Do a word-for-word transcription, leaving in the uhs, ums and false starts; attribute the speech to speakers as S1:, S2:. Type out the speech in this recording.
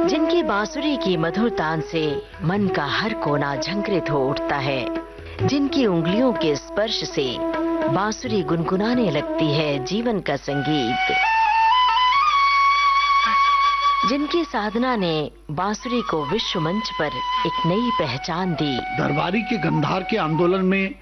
S1: जिनकी बांसुरी की मधुर तान से मन का हर कोना झंकृत हो उठता है, जिनकी उंगलियों के स्पर्श से बांसुरी गुनगुनाने लगती है जीवन का संगीत, जिनकी साधना ने बांसुरी को विश्व मंच पर एक नई पहचान दी।
S2: दरबारी के गंधार के आंदोलन में